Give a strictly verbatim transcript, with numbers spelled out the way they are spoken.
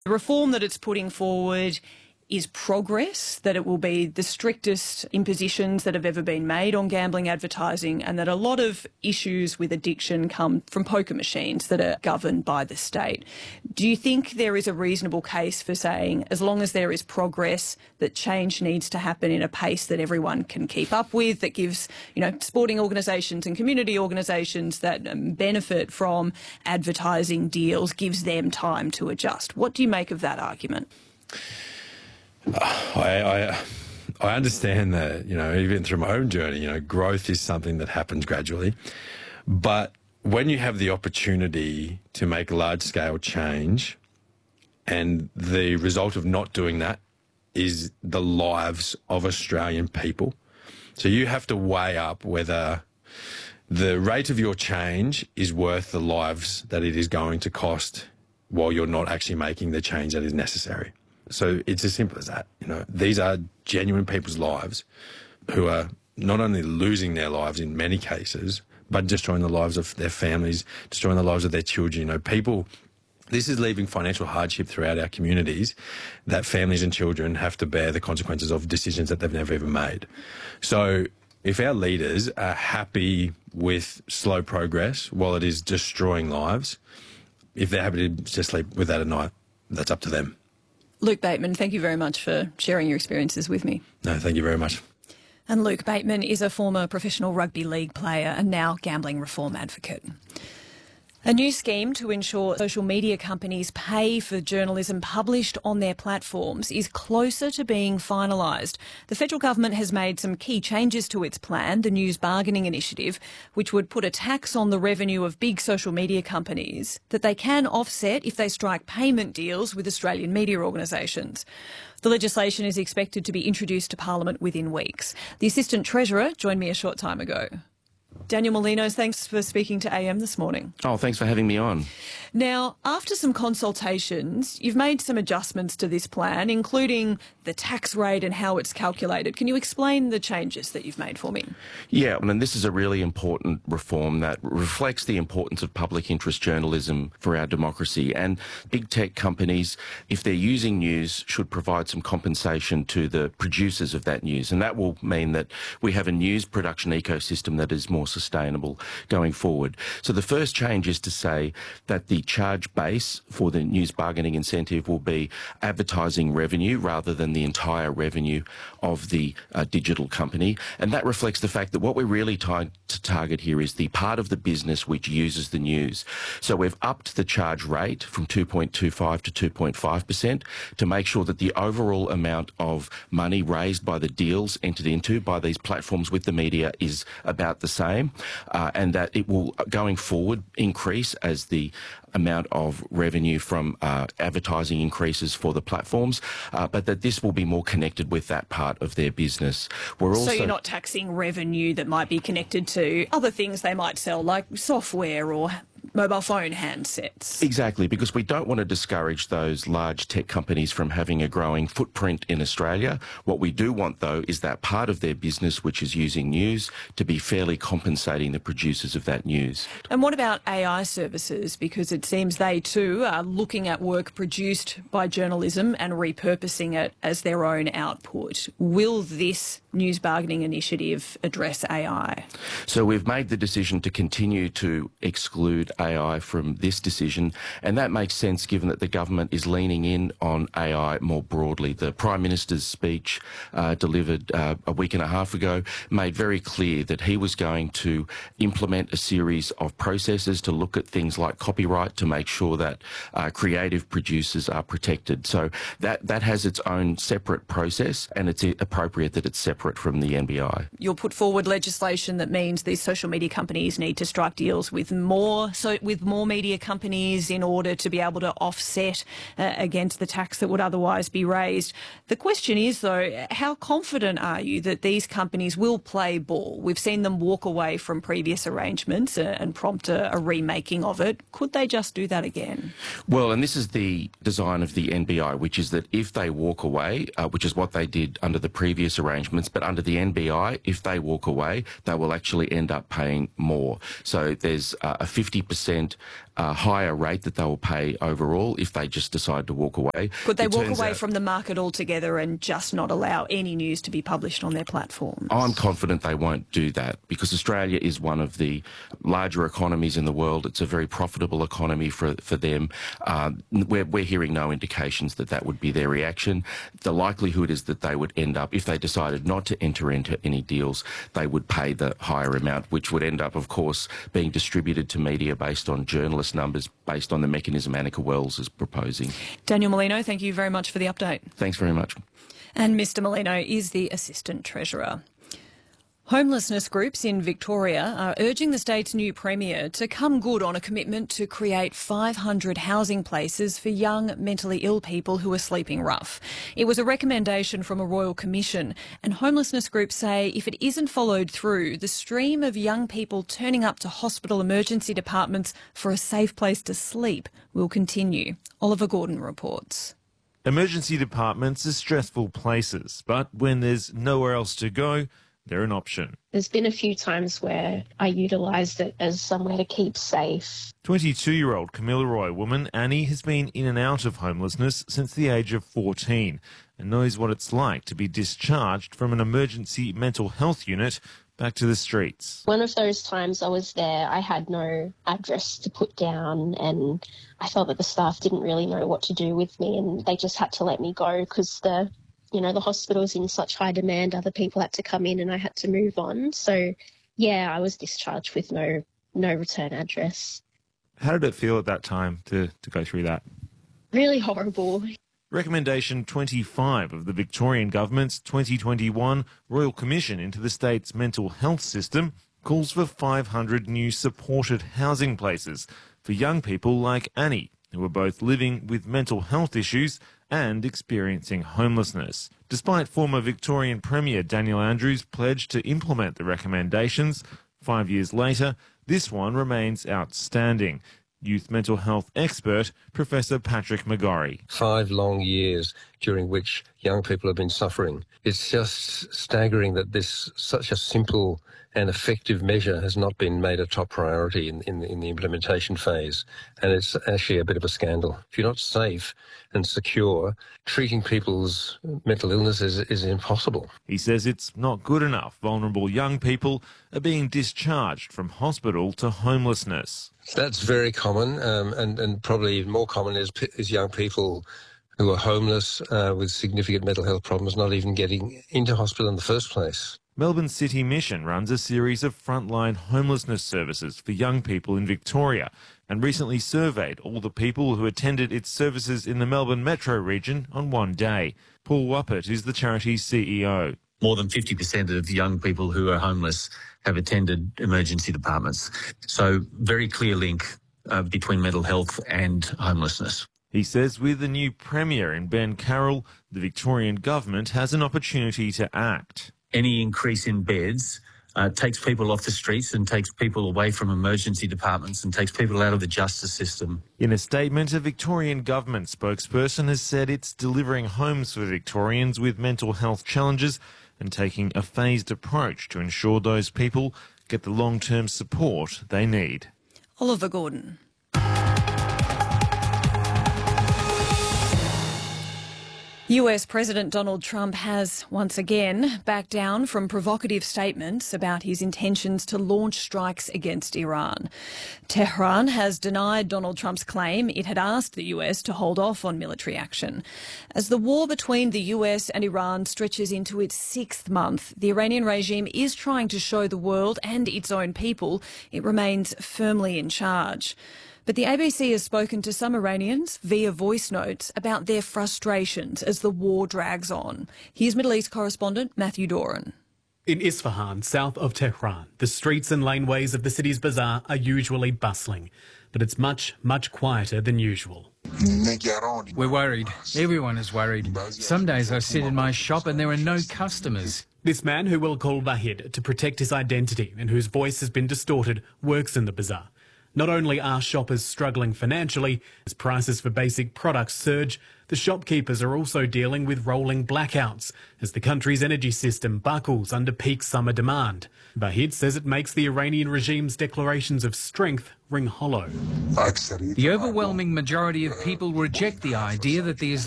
The reform that it's putting forward is progress, that it will be the strictest impositions that have ever been made on gambling advertising, and that a lot of issues with addiction come from poker machines that are governed by the state. Do you think there is a reasonable case for saying, as long as there is progress, that change needs to happen in a pace that everyone can keep up with, that gives, you know, sporting organisations and community organisations that um, benefit from advertising deals, gives them time to adjust? What do you make of that argument? I, I I understand that, you know, even through my own journey, you know, growth is something that happens gradually. But when you have the opportunity to make large-scale change, and the result of not doing that is the lives of Australian people, so you have to weigh up whether the rate of your change is worth the lives that it is going to cost while you're not actually making the change that is necessary. So it's as simple as that. You know, these are genuine people's lives who are not only losing their lives in many cases, but destroying the lives of their families, destroying the lives of their children. You know, people, this is leaving financial hardship throughout our communities that families and children have to bear the consequences of decisions that they've never even made. So if our leaders are happy with slow progress while it is destroying lives, if they're happy to just sleep with that at night, that's up to them. Luke Bateman, thank you very much for sharing your experiences with me. No, thank you very much. And Luke Bateman is a former professional rugby league player and now gambling reform advocate. A new scheme to ensure social media companies pay for journalism published on their platforms is closer to being finalised. The federal government has made some key changes to its plan, the News Bargaining Initiative, which would put a tax on the revenue of big social media companies that they can offset if they strike payment deals with Australian media organisations. The legislation is expected to be introduced to Parliament within weeks. The Assistant Treasurer joined me a short time ago. Daniel Molinos, thanks for speaking to A M this morning. Oh, thanks for having me on. Now, after some consultations, you've made some adjustments to this plan, including the tax rate and how it's calculated. Can you explain the changes that you've made for me? Yeah, and this is a really important reform that reflects the importance of public interest journalism for our democracy. And big tech companies, if they're using news, should provide some compensation to the producers of that news. And that will mean that we have a news production ecosystem that is more sustainable going forward. So the first change is to say that the charge base for the news bargaining incentive will be advertising revenue rather than the entire revenue of the uh, digital company. And that reflects the fact that what we're really trying to target here is the part of the business which uses the news. So we've upped the charge rate from two point two five to two point five percent to make sure that the overall amount of money raised by the deals entered into by these platforms with the media is about the same, uh, and that it will, going forward, increase as the amount of revenue from uh, advertising increases for the platforms, uh, but that this will be more connected with that part of their business. We're also so you're not taxing revenue that might be connected to other things they might sell, like software or mobile phone handsets. Exactly, because we don't want to discourage those large tech companies from having a growing footprint in Australia. What we do want, though, is that part of their business which is using news to be fairly compensating the producers of that news. And what about A I services? Because it seems they too are looking at work produced by journalism and repurposing it as their own output. Will this News Bargaining Initiative address A I? So we've made the decision to continue to exclude A I from this decision, and that makes sense given that the government is leaning in on A I more broadly. The Prime Minister's speech uh, delivered uh, a week and a half ago made very clear that he was going to implement a series of processes to look at things like copyright to make sure that uh, creative producers are protected. So that, that has its own separate process, and it's appropriate that it's separate from the N B I. You'll put forward legislation that means these social media companies need to strike deals with more so with more media companies in order to be able to offset uh, against the tax that would otherwise be raised. The question is, though, how confident are you that these companies will play ball? We've seen them walk away from previous arrangements uh, and prompt a, a remaking of it. Could they just do that again? Well, and this is the design of the N B I, which is that if they walk away, uh, which is what they did under the previous arrangements, but under the N B I, if they walk away, they will actually end up paying more. So there's uh, a fifty percent uh, higher rate that they will pay overall if they just decide to walk away. Could they It walk turns away out- from the market altogether and just not allow any news to be published on their platforms? I'm confident they won't do that because Australia is one of the larger economies in the world. It's a very profitable economy for, for them. Uh, we're, we're hearing no indications that that would be their reaction. The likelihood is that they would end up, if they decided not to enter into any deals, they would pay the higher amount, which would end up, of course, being distributed to media based on journalist numbers, based on the mechanism Annika Wells is proposing. Daniel Molino, thank you very much for the update. Thanks very much. And Mister Molino is the Assistant Treasurer. Homelessness groups in Victoria are urging the state's new Premier to come good on a commitment to create five hundred housing places for young mentally ill people who are sleeping rough. It was a recommendation from a Royal Commission, and homelessness groups say if it isn't followed through, the stream of young people turning up to hospital emergency departments for a safe place to sleep will continue. Oliver Gordon reports. Emergency departments are stressful places, but when there's nowhere else to go, they're an option. There's been a few times where I utilised it as somewhere to keep safe. twenty-two-year-old Kamilaroi woman Annie has been in and out of homelessness since the age of fourteen and knows what it's like to be discharged from an emergency mental health unit back to the streets. One of those times I was there, I had no address to put down and I felt that the staff didn't really know what to do with me and they just had to let me go because the You know, the hospital was in such high demand, other people had to come in and I had to move on. So, yeah, I was discharged with no no return address. How did it feel at that time to, to go through that? Really horrible. Recommendation twenty-five of the Victorian Government's twenty twenty-one Royal Commission into the state's mental health system calls for five hundred new supported housing places for young people like Annie, who are both living with mental health issues and experiencing homelessness. Despite former Victorian Premier Daniel Andrews' pledge to implement the recommendations, five years later, this one remains outstanding. Youth mental health expert Professor Patrick McGorry. Five long years during which young people have been suffering. It's just staggering that this such a simple and effective measure has not been made a top priority in, in, in the implementation phase. And it's actually a bit of a scandal. If you're not safe and secure, treating people's mental illness is, is impossible. He says it's not good enough. Vulnerable young people are being discharged from hospital to homelessness. That's very common, um, and, and probably even more common is, is young people who are homeless uh, with significant mental health problems not even getting into hospital in the first place. Melbourne City Mission runs a series of frontline homelessness services for young people in Victoria and recently surveyed all the people who attended its services in the Melbourne metro region on one day. Paul Wappert is the charity's C E O. More than fifty percent of young people who are homeless have attended emergency departments. So very clear link uh, between mental health and homelessness. He says with the new Premier in Ben Carroll, the Victorian government has an opportunity to act. Any increase in beds uh, takes people off the streets and takes people away from emergency departments and takes people out of the justice system. In a statement, a Victorian government spokesperson has said it's delivering homes for Victorians with mental health challenges and taking a phased approach to ensure those people get the long-term support they need. Oliver Gordon. U S President Donald Trump has once again backed down from provocative statements about his intentions to launch strikes against Iran. Tehran has denied Donald Trump's claim it had asked the U S to hold off on military action. As the war between the U S and Iran stretches into its sixth month, the Iranian regime is trying to show the world and its own people it remains firmly in charge. But the A B C has spoken to some Iranians via voice notes about their frustrations as the war drags on. Here's Middle East correspondent Matthew Doran. In Isfahan, south of Tehran, the streets and laneways of the city's bazaar are usually bustling, but it's much, much quieter than usual. We're worried. Everyone is worried. Some days I sit in my shop and there are no customers. This man, who we'll call Vahid to protect his identity and whose voice has been distorted, works in the bazaar. Not only are shoppers struggling financially, as prices for basic products surge, The shopkeepers are also dealing with rolling blackouts as the country's energy system buckles under peak summer demand. Vahid says it makes the Iranian regime's declarations of strength ring hollow. The overwhelming majority of people reject the idea that the